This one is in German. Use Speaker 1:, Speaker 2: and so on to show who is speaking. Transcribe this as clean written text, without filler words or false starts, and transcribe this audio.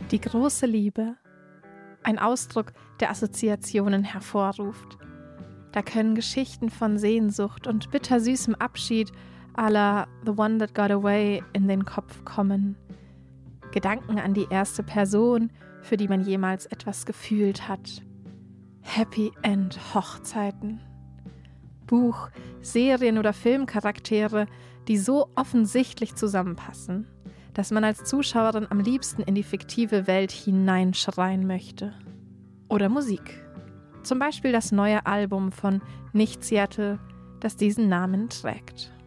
Speaker 1: Die große Liebe. Ein Ausdruck, der Assoziationen hervorruft. Da können Geschichten von Sehnsucht und bittersüßem Abschied à la The One That Got Away in den Kopf kommen. Gedanken an die erste Person, für die man jemals etwas gefühlt hat. Happy End Hochzeiten. Buch-, Serien- oder Filmcharaktere, die so offensichtlich zusammenpassen, dass man als Zuschauerin am liebsten in die fiktive Welt hineinschreien möchte. Oder Musik. Zum Beispiel das neue Album von Nicht Seattle, das diesen Namen trägt.